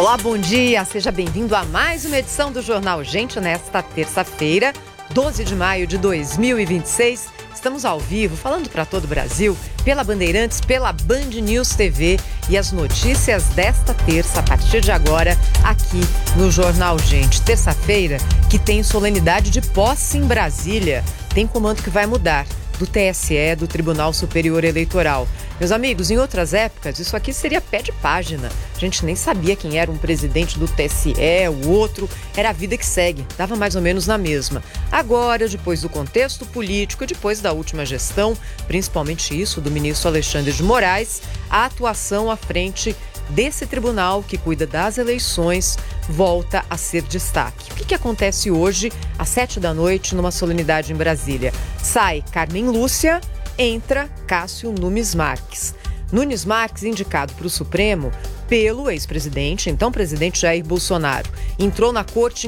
Olá, bom dia, seja bem-vindo a mais uma edição do Jornal Gente nesta terça-feira, 12 de maio de 2026. Estamos ao vivo, falando para todo o Brasil, pela Bandeirantes, pela Band News TV e as notícias desta terça, a partir de agora, aqui no Jornal Gente. Terça-feira que tem solenidade de posse em Brasília, tem comando que vai mudar, do TSE, do Tribunal Superior Eleitoral. Meus amigos, em outras épocas, isso aqui seria pé de página. A gente nem sabia quem era um presidente do TSE, o outro, era a vida que segue, dava mais ou menos na mesma. Agora, depois do contexto político, depois da última gestão, principalmente isso do ministro Alexandre de Moraes, a atuação à frente desse tribunal que cuida das eleições volta a ser destaque. O que acontece hoje, às 7h, numa solenidade em Brasília? Sai Carmen Lúcia, entra Cássio Nunes Marques. Nunes Marques, indicado para o Supremo pelo ex-presidente, então presidente Jair Bolsonaro. Entrou na corte em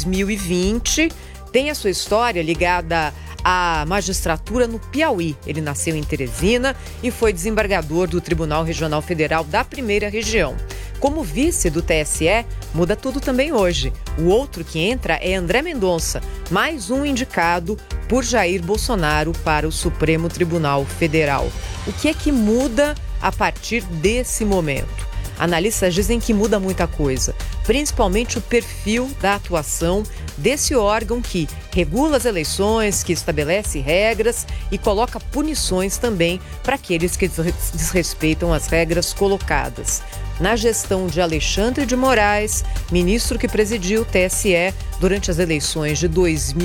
2020, tem a sua história ligada à magistratura no Piauí. Ele nasceu em Teresina e foi desembargador do Tribunal Regional Federal da Primeira Região. Como vice do TSE, muda tudo também hoje. O outro que entra é André Mendonça, mais um indicado por Jair Bolsonaro para o Supremo Tribunal Federal. O que é que muda a partir desse momento? Analistas dizem que muda muita coisa, principalmente o perfil da atuação desse órgão que regula as eleições, que estabelece regras e coloca punições também para aqueles que desrespeitam as regras colocadas. Na gestão de Alexandre de Moraes, ministro que presidiu o TSE durante as eleições de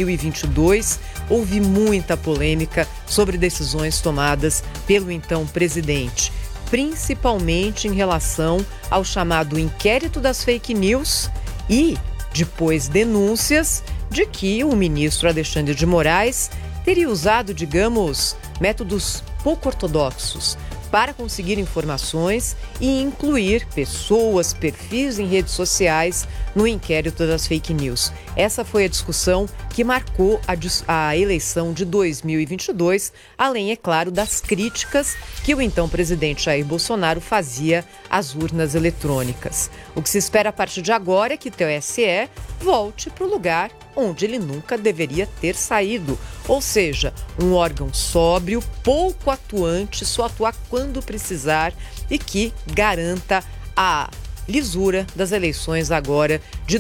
2022, houve muita polêmica sobre decisões tomadas pelo então presidente, principalmente em relação ao chamado inquérito das fake news e depois denúncias de que o ministro Alexandre de Moraes teria usado, digamos, métodos pouco ortodoxos para conseguir informações e incluir pessoas, perfis em redes sociais no inquérito das fake news. Essa foi a discussão que marcou a eleição de 2022, além, é claro, das críticas que o então presidente Jair Bolsonaro fazia às urnas eletrônicas. O que se espera a partir de agora é que o TSE volte para o lugar onde ele nunca deveria ter saído, ou seja, um órgão sóbrio, pouco atuante, só atuar quando precisar e que garanta a lisura das eleições agora de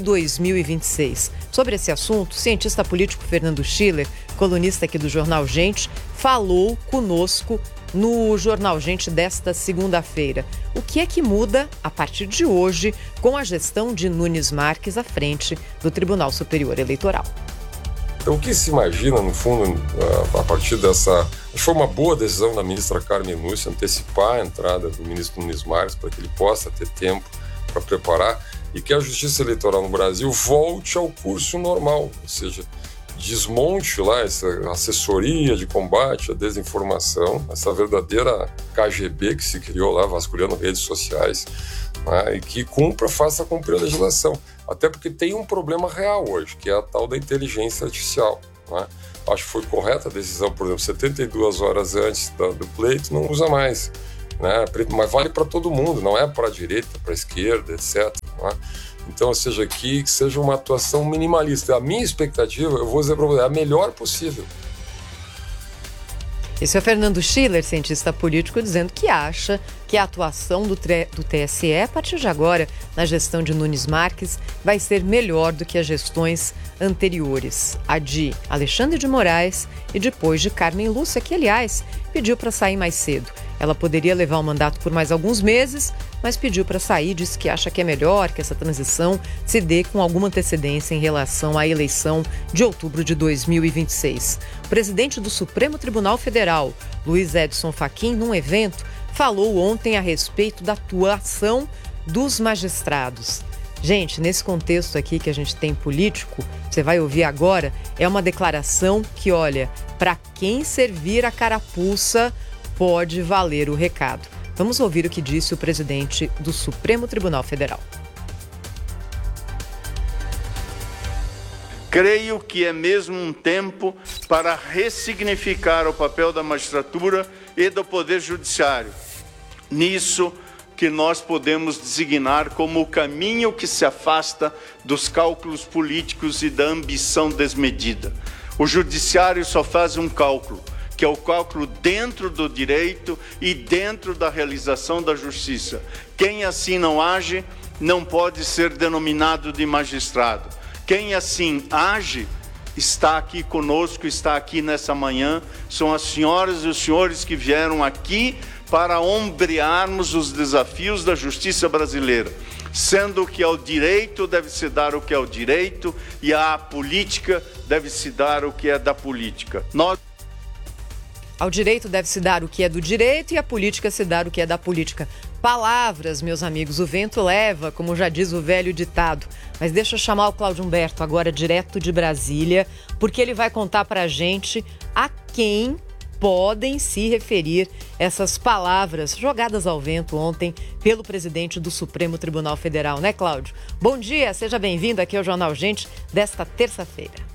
2026. Sobre esse assunto, o cientista político Fernando Schiller, colunista aqui do Jornal Gente, falou conosco no Jornal Gente desta segunda-feira. O que é que muda a partir de hoje com a gestão de Nunes Marques à frente do Tribunal Superior Eleitoral? Então, o que se imagina, no fundo, a partir dessa... Foi uma boa decisão da ministra Carmen Lúcia antecipar a entrada do ministro Nunes Marques para que ele possa ter tempo para preparar e que a Justiça Eleitoral no Brasil volte ao curso normal, ou seja, desmonte lá essa assessoria de combate à desinformação, essa verdadeira KGB que se criou lá, vasculhando redes sociais, né, e que faça cumprir a legislação. Até porque tem um problema real hoje, que é a tal da inteligência artificial, né? Acho que foi correta a decisão, por exemplo, 72 horas antes do pleito, não usa mais, né? Mas vale para todo mundo, não é para a direita, para a esquerda, etc. Né? Então, ou seja, que seja uma atuação minimalista. A minha expectativa, eu vou dizer para você, é a melhor possível. Esse é o Fernando Schiller, cientista político, dizendo que acha que a atuação do TSE, a partir de agora, na gestão de Nunes Marques, vai ser melhor do que as gestões anteriores. A de Alexandre de Moraes e depois de Carmen Lúcia, que, aliás, pediu para sair mais cedo. Ela poderia levar o mandato por mais alguns meses, mas pediu para sair, disse que acha que é melhor que essa transição se dê com alguma antecedência em relação à eleição de outubro de 2026. O presidente do Supremo Tribunal Federal, Luiz Edson Fachin, num evento, falou ontem a respeito da atuação dos magistrados. Gente, nesse contexto aqui que a gente tem político, você vai ouvir agora, é uma declaração que, olha, para quem servir a carapuça, pode valer o recado. Vamos ouvir o que disse o presidente do Supremo Tribunal Federal. Creio que é mesmo um tempo para ressignificar o papel da magistratura e do Poder Judiciário. Nisso, que nós podemos designar como o caminho que se afasta dos cálculos políticos e da ambição desmedida. O judiciário só faz um cálculo, que é o cálculo dentro do direito e dentro da realização da justiça. Quem assim não age, não pode ser denominado de magistrado. Quem assim age, está aqui conosco, está aqui nessa manhã, são as senhoras e os senhores que vieram aqui para ombrearmos os desafios da justiça brasileira, sendo que ao direito deve-se dar o que é o direito e à política deve-se dar o que é da política. Ao direito deve-se dar o que é do direito e à política se dar o que é da política. Palavras, meus amigos, o vento leva, como já diz o velho ditado. Mas deixa eu chamar o Cláudio Humberto agora direto de Brasília, porque ele vai contar pra gente a quem podem se referir essas palavras jogadas ao vento ontem pelo presidente do Supremo Tribunal Federal, né, Cláudio? Bom dia, seja bem-vindo aqui ao Jornal Gente desta terça-feira.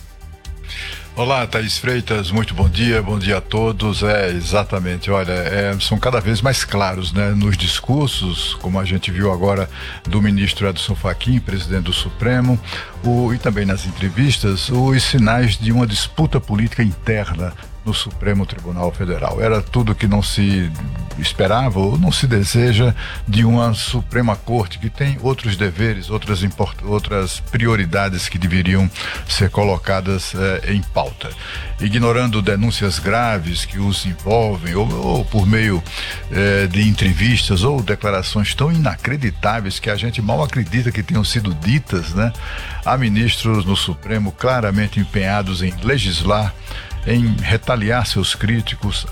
Olá, Thaís Freitas, muito bom dia a todos. Exatamente, olha, são cada vez mais claros, né, nos discursos, como a gente viu agora do ministro Edson Fachin, presidente do Supremo, e também nas entrevistas, os sinais de uma disputa política interna no Supremo Tribunal Federal. Era tudo que não se esperava ou não se deseja de uma Suprema Corte que tem outros deveres, outras prioridades que deveriam ser colocadas em pauta. Ignorando denúncias graves que os envolvem ou por meio de entrevistas ou declarações tão inacreditáveis que a gente mal acredita que tenham sido ditas, né? Há ministros no Supremo claramente empenhados em legislar, em retaliar seus críticos,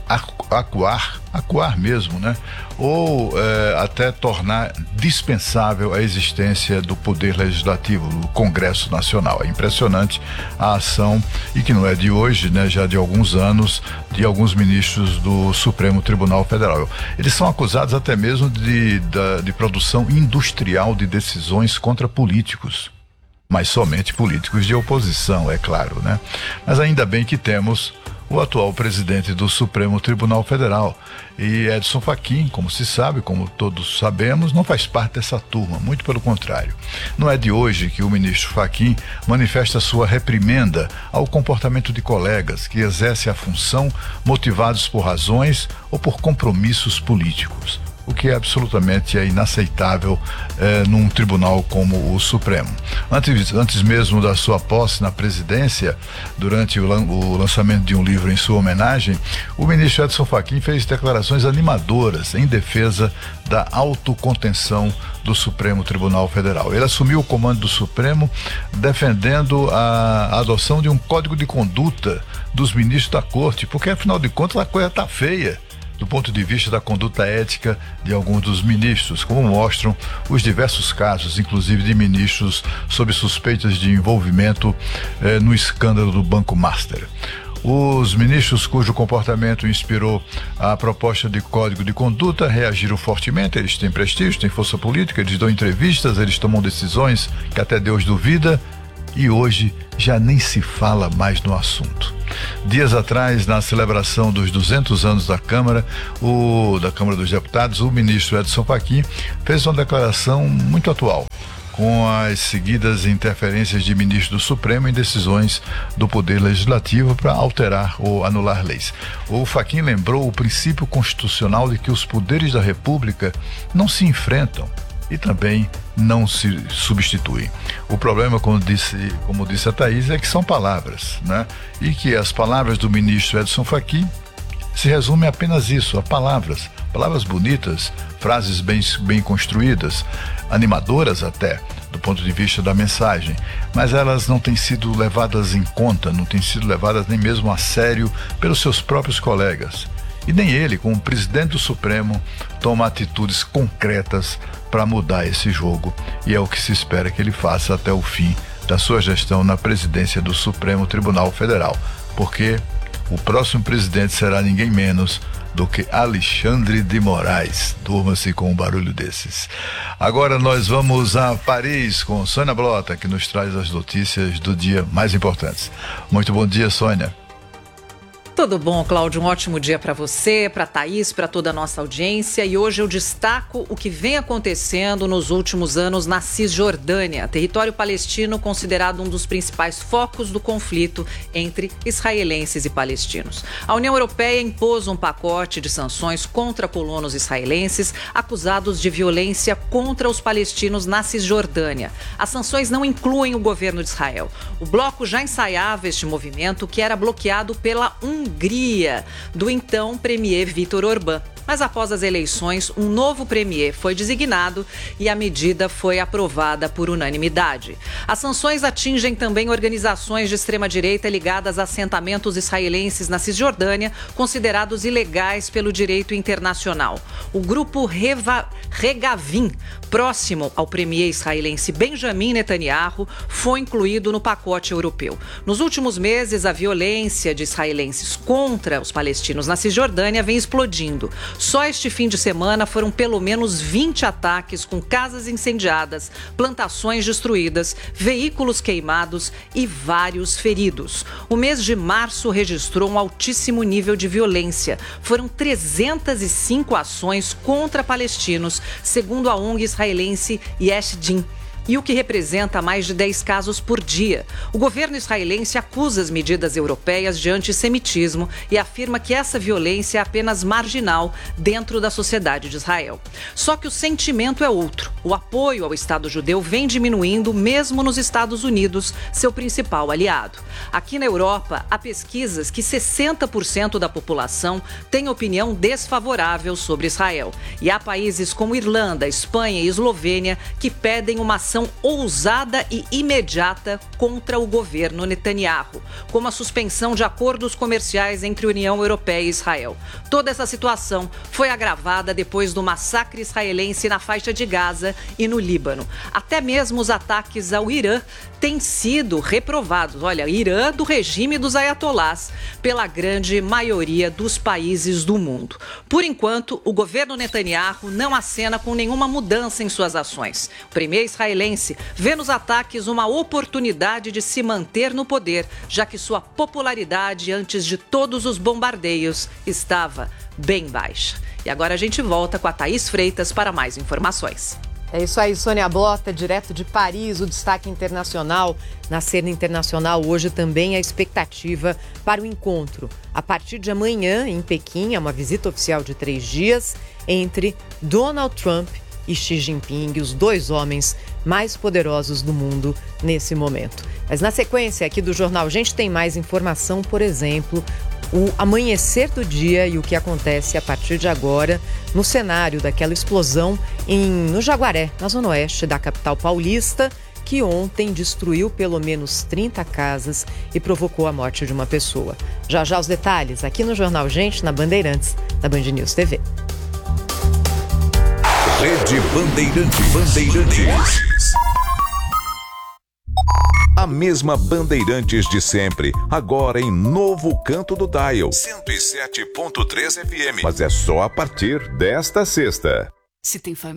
acuar mesmo, né? Ou até tornar dispensável a existência do Poder Legislativo, do Congresso Nacional. É impressionante a ação, e que não é de hoje, né? Já de alguns anos, de alguns ministros do Supremo Tribunal Federal. Eles são acusados até mesmo de produção industrial de decisões contra políticos. Mas somente políticos de oposição, é claro, né? Mas ainda bem que temos o atual presidente do Supremo Tribunal Federal. E Edson Fachin, como se sabe, como todos sabemos, não faz parte dessa turma, muito pelo contrário. Não é de hoje que o ministro Fachin manifesta sua reprimenda ao comportamento de colegas que exercem a função motivados por razões ou por compromissos políticos, o que é absolutamente inaceitável num tribunal como o Supremo. Antes mesmo da sua posse na presidência, durante o lançamento de um livro em sua homenagem, o ministro Edson Fachin fez declarações animadoras em defesa da autocontenção do Supremo Tribunal Federal. Ele assumiu o comando do Supremo defendendo a adoção de um código de conduta dos ministros da Corte, porque afinal de contas a coisa está feia do ponto de vista da conduta ética de alguns dos ministros, como mostram os diversos casos, inclusive de ministros sob suspeitas de envolvimento no escândalo do Banco Master. Os ministros cujo comportamento inspirou a proposta de código de conduta reagiram fortemente. Eles têm prestígio, têm força política, eles dão entrevistas, eles tomam decisões que até Deus duvida, e hoje já nem se fala mais no assunto. Dias atrás, na celebração dos 200 anos da Câmara dos Deputados, o ministro Edson Fachin fez uma declaração muito atual, com as seguidas interferências de ministros do Supremo em decisões do Poder Legislativo para alterar ou anular leis. O Fachin lembrou o princípio constitucional de que os poderes da República não se enfrentam e também não se substituem. O problema, como disse a Thaís, é que são palavras, né? E que as palavras do ministro Edson Fachin se resumem a apenas isso, a palavras bonitas, frases bem construídas, animadoras até, do ponto de vista da mensagem, mas elas não têm sido levadas em conta, não têm sido levadas nem mesmo a sério pelos seus próprios colegas. E nem ele, como presidente do Supremo, toma atitudes concretas para mudar esse jogo. E é o que se espera que ele faça até o fim da sua gestão na presidência do Supremo Tribunal Federal. Porque o próximo presidente será ninguém menos do que Alexandre de Moraes. Durma-se com um barulho desses. Agora nós vamos a Paris com Sônia Blota, que nos traz as notícias do dia mais importantes. Muito bom dia, Sônia. Tudo bom, Cláudio? Um ótimo dia para você, para a Thaís, para toda a nossa audiência. E hoje eu destaco o que vem acontecendo nos últimos anos na Cisjordânia, território palestino considerado um dos principais focos do conflito entre israelenses e palestinos. A União Europeia impôs um pacote de sanções contra colonos israelenses acusados de violência contra os palestinos na Cisjordânia. As sanções não incluem o governo de Israel. O bloco já ensaiava este movimento, que era bloqueado pela Hungria, do então premier Viktor Orbán. Mas após as eleições, um novo premier foi designado e a medida foi aprovada por unanimidade. As sanções atingem também organizações de extrema-direita ligadas a assentamentos israelenses na Cisjordânia, considerados ilegais pelo direito internacional. O grupo Regavim, próximo ao premier israelense Benjamin Netanyahu, foi incluído no pacote europeu. Nos últimos meses, a violência de israelenses contra os palestinos na Cisjordânia vem explodindo. Só este fim de semana foram pelo menos 20 ataques com casas incendiadas, plantações destruídas, veículos queimados e vários feridos. O mês de março registrou um altíssimo nível de violência. Foram 305 ações contra palestinos, segundo a ONG israelense Yesh Din, e o que representa mais de 10 casos por dia. O governo israelense acusa as medidas europeias de antissemitismo e afirma que essa violência é apenas marginal dentro da sociedade de Israel. Só que o sentimento é outro. O apoio ao Estado judeu vem diminuindo mesmo nos Estados Unidos, seu principal aliado. Aqui na Europa, há pesquisas que 60% da população tem opinião desfavorável sobre Israel. E há países como Irlanda, Espanha e Eslovênia que pedem uma ação ousada e imediata contra o governo Netanyahu, como a suspensão de acordos comerciais entre a União Europeia e Israel. Toda essa situação foi agravada depois do massacre israelense na faixa de Gaza e no Líbano. Até mesmo os ataques ao Irã têm sido reprovados. Olha, Irã do regime dos ayatolás pela grande maioria dos países do mundo. Por enquanto, o governo Netanyahu não acena com nenhuma mudança em suas ações. O premier israelense vê nos ataques uma oportunidade de se manter no poder, já que sua popularidade antes de todos os bombardeios estava bem baixa. E agora a gente volta com a Thaís Freitas para mais informações. É isso aí, Sônia Blota, direto de Paris, o destaque internacional. Na cena internacional, hoje também a expectativa para o encontro. A partir de amanhã, em Pequim, é uma visita oficial de 3 dias entre Donald Trump e Xi Jinping, os 2 homens mais poderosos do mundo nesse momento. Mas na sequência aqui do Jornal, a gente tem mais informação, por exemplo, o amanhecer do dia e o que acontece a partir de agora no cenário daquela explosão no Jaguaré, na zona oeste da capital paulista, que ontem destruiu pelo menos 30 casas e provocou a morte de uma pessoa. Já já os detalhes aqui no Jornal Gente, na Bandeirantes, da Band News TV. Rede Bandeirantes. A mesma Bandeirantes de sempre, agora em novo canto do dial. 107.3 FM. Mas é só a partir desta sexta. Se tem família.